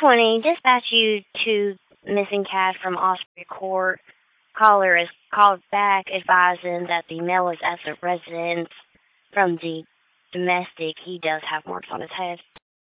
20, dispatch you to missing cat from Osprey Court. Caller is called back advising that the male is at the residence from the domestic. He does have marks on his head.